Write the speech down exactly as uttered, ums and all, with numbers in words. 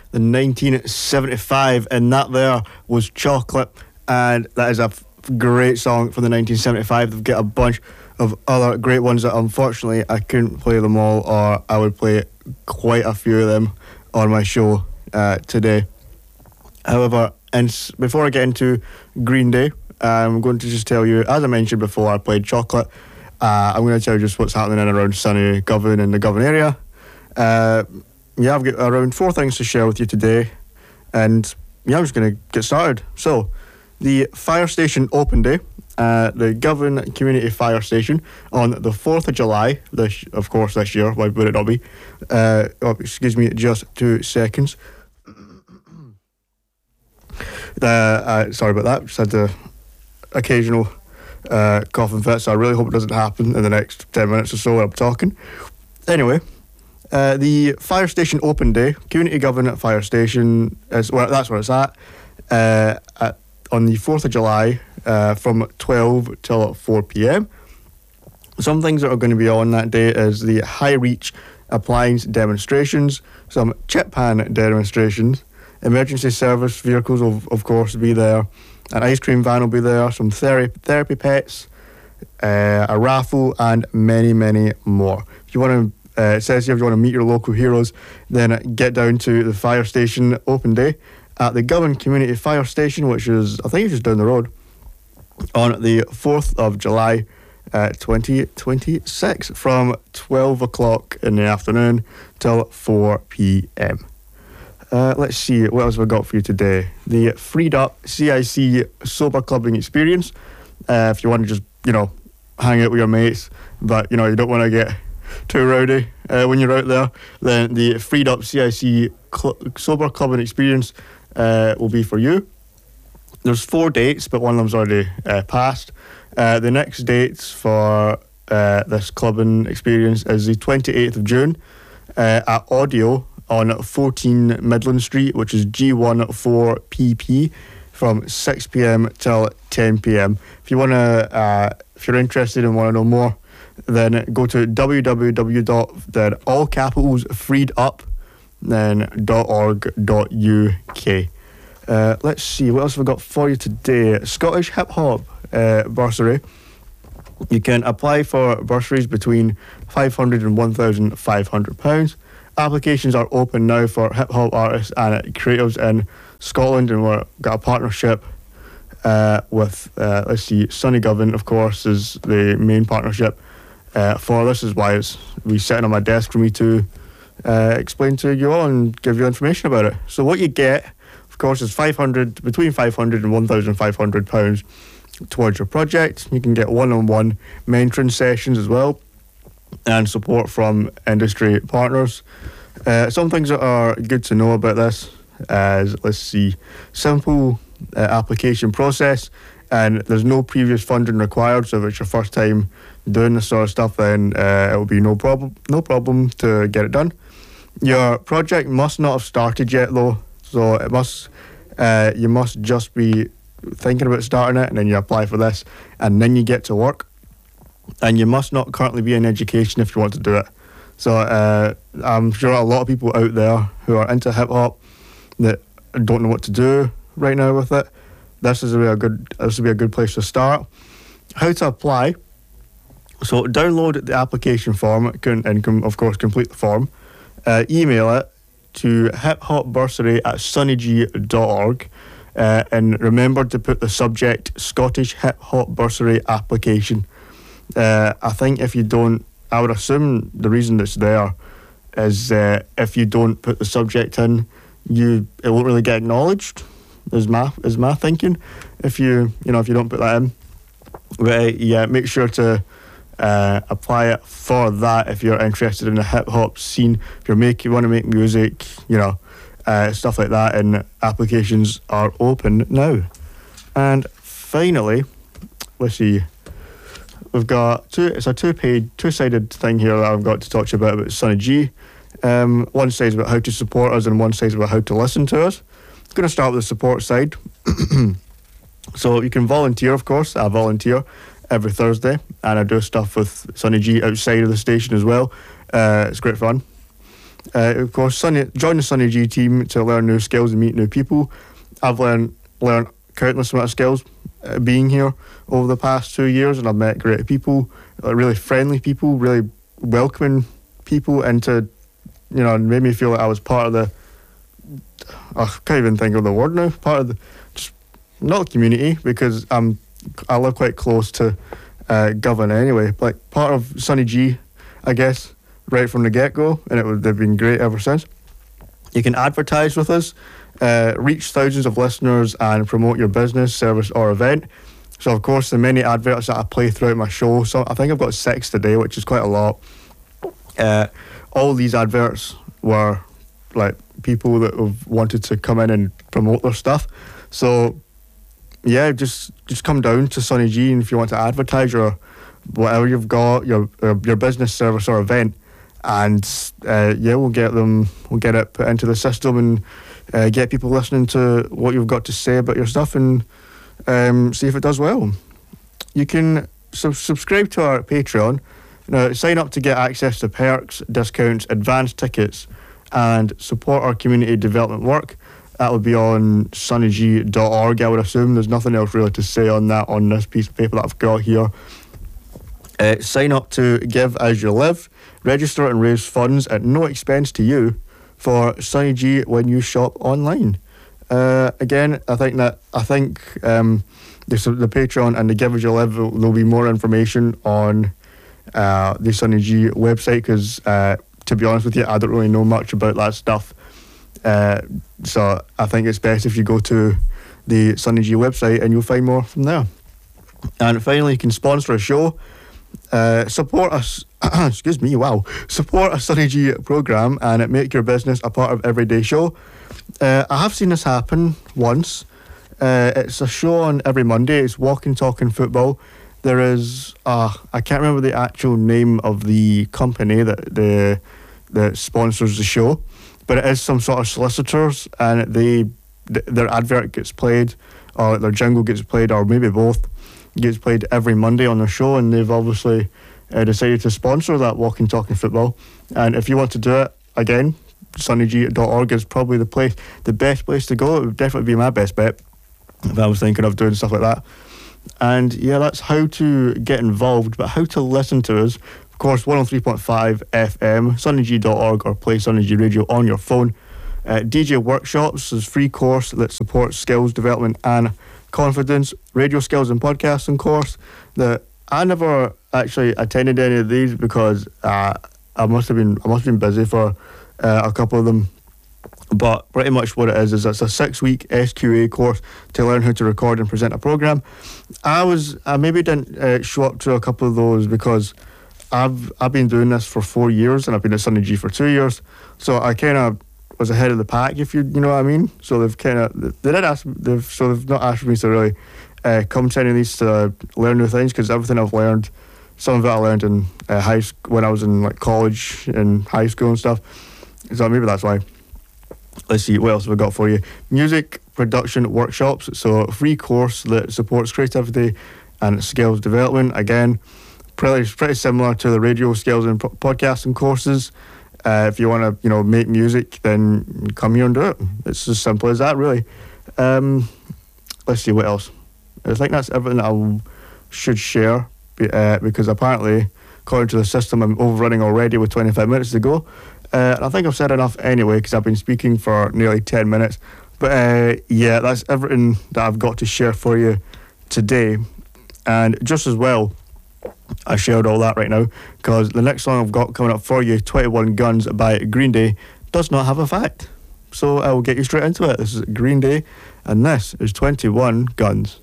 the nineteen seventy-five, and that there was Chocolate, and that is a f- great song from the nineteen seventy-five. They've got a bunch of other great ones that unfortunately I couldn't play them all, or I would play quite a few of them on my show uh, today. However, and s- before I get into Green Day, I'm going to just tell you, as I mentioned before, I played Chocolate. Uh, I'm going to tell you just what's happening in around sunny Govan and the Govan area. Uh, yeah, I've got around four things to share with you today, and yeah, I'm just going to get started. So, the Fire Station Open Day, uh, the Govan Community Fire Station, on the fourth of July, this, of course this year, why would it not be? Uh, oh, excuse me, just two seconds. uh, uh, sorry about that, just had the occasional uh, coughing fit, so I really hope it doesn't happen in the next ten minutes or so when I'm talking. Anyway, uh, the Fire Station Open Day, Community Govan Fire Station, is, well, that's where it's at, uh, at on the fourth of July uh, from twelve till four p.m. Some things that are going to be on that day is the High Reach appliance demonstrations, some chip pan demonstrations, emergency service vehicles will of course be there, an ice cream van will be there, some therapy, therapy pets, uh, a raffle, and many, many more. If you want to, uh, it says here if you want to meet your local heroes, then get down to the Fire Station Open Day at the Govan Community Fire Station, which is, I think it's just down the road, on the fourth of July, uh, twenty twenty-six, from twelve o'clock in the afternoon till four p.m. Uh, let's see, what else have I got for you today? The Freed Up C I C Sober Clubbing Experience. Uh, if you want to just, you know, hang out with your mates, but, you know, you don't want to get too rowdy uh, when you're out there, then the Freed Up C I C Cl- Sober Clubbing Experience uh, will be for you. There's four dates, but one of them's already uh, passed. Uh, the next dates for uh, this clubbing experience is the twenty-eighth of June uh, at Audio on fourteen Midland Street, which is G one four P P, from six p.m. till ten p.m. If you want to, uh, if you're interested and want to know more, then go to w w w dot then all capitals freed up then .org dot u k. Uh, let's see, what else have I got for you today? Scottish Hip Hop uh, bursary. You can apply for bursaries between five hundred and one thousand five hundred pounds. Applications are open now for hip hop artists and creatives in Scotland, and we've got a partnership uh, with, uh, let's see, Sunny Govan, of course, is the main partnership uh, for this. Is why it's we sitting on my desk for me to uh, explain to you all and give you information about it. So what you get, of course, is five hundred between five hundred and one thousand five hundred pounds towards your project. You can get one-on-one mentoring sessions as well, and support from industry partners. Uh, some things that are good to know about this is, let's see, simple uh, application process, and there's no previous funding required, so if it's your first time doing this sort of stuff, then uh, it will be no problem no problem to get it done. Your project must not have started yet though, so it must uh, you must just be thinking about starting it, and then you apply for this, and then you get to work. And you must not currently be in education if you want to do it. So uh, I'm sure a lot of people out there who are into hip hop that don't know what to do right now with it. This is a good. This would be a good place to start. How to apply? So download the application form and, and of course complete the form. Uh, email it to hiphopbursary at sunnyg dot org, uh, and remember to put the subject Scottish Hip Hop Bursary Application. Uh, I think if you don't, I would assume the reason it's there is uh, if you don't put the subject in, you it won't really get acknowledged. Is my is my thinking. If you you know if you don't put that in, but uh, yeah, make sure to uh, apply it for that if you're interested in the hip hop scene. If you're make you want to make music, you know, uh, stuff like that, and applications are open now. And finally, let's see. We've got two. It's a two-page, two-sided thing here that I've got to talk to you about about Sunny G. Um, one side is about how to support us, and one side is about how to listen to us. I'm going to start with the support side. So you can volunteer, of course. I volunteer every Thursday, and I do stuff with Sunny G outside of the station as well. Uh, it's great fun. Uh, of course, Sunny, join the Sunny G team to learn new skills and meet new people. I've learned learned countless amount of skills uh, being here over the past two years, and I've met great people, uh, really friendly people, really welcoming people, and to, you know, made me feel like I was part of the, I can't even think of the word now, part of the, just not the community, because I'm, I live quite close to uh, Govan anyway, like part of Sunny G, I guess, right from the get-go, and it was, they've been great ever since. You can advertise with us, uh, reach thousands of listeners and promote your business, service or event. So of course the many adverts that I play throughout my show, so I think I've got six today, which is quite a lot. Uh, all these adverts were like people that have wanted to come in and promote their stuff. So yeah, just just come down to Sunny G, and if you want to advertise your whatever you've got, your your business, service or event, and uh, yeah, we'll get them, we'll get it put into the system and uh, get people listening to what you've got to say about your stuff, and um, see if it does well. You can sub- subscribe to our Patreon. Now, sign up to get access to perks, discounts, advanced tickets, and support our community development work. That would be on sunny g dot org, I would assume. There's nothing else really to say on that on this piece of paper that I've got here. Uh, sign up to Give As You Live. Register and raise funds at no expense to you for Sunny G when you shop online. Uh, again, I think that I think um, the, the Patreon and the Give As You Live, there'll be more information on uh, the Sunny G website, because uh, to be honest with you, I don't really know much about that stuff. Uh, so I think it's best if you go to the Sunny G website and you'll find more from there. And finally, you can sponsor a show. Uh, support us, excuse me, wow, support a Sunny G programme and make your business a part of everyday show. Uh, I have seen this happen once. Uh, it's a show on every Monday. It's Walking Talking Football. There is, uh, I can't remember the actual name of the company that the that sponsors the show, but it is some sort of solicitors, and they th- their advert gets played, or their jingle gets played, or maybe both, gets played every Monday on the show, and they've obviously uh, decided to sponsor that Walking Talking Football. And if you want to do it, again, sunny g dot org is probably the place, the best place to go. It would definitely be my best bet if I was thinking of doing stuff like that. And yeah, that's how to get involved, but how to listen to us. Of course, one oh three point five F M, sunny g dot org, or play Sunny G Radio on your phone. Uh, D J Workshops is a free course that supports skills development and confidence. Radio skills and podcasting course that I never actually attended any of these because uh, I must have been I must have been busy for uh, a couple of them. But pretty much what it is is it's a six-week S Q A course to learn how to record and present a program. I was I maybe didn't uh, show up to a couple of those because I've I've been doing this for four years and I've been at Sunny G for two years, so I kind of was ahead of the pack, if you you know what I mean. So they've kind of they did ask they've so they've not asked me to really uh, come to any of these to learn new things, because everything I've learned, some of it I learned in uh, high school when I was in like college and high school and stuff. So maybe that's why. Let's see, what else have we got for you? Music production workshops. So a free course that supports creativity and skills development. Again, pretty pretty similar to the radio skills and po- podcasting courses. Uh, if you want to, you know, make music, then come here and do it. It's as simple as that, really. Um, let's see, what else? I think that's everything that I should share, uh, because apparently, according to the system, I'm overrunning already with twenty-five minutes to go. Uh, and I think I've said enough anyway, because I've been speaking for nearly ten minutes. But uh, yeah, that's everything that I've got to share for you today. And just as well, I shared all that right now, because the next song I've got coming up for you, twenty-one Guns by Green Day, does not have a fact. So I will get you straight into it. This is Green Day, and this is twenty-one Guns.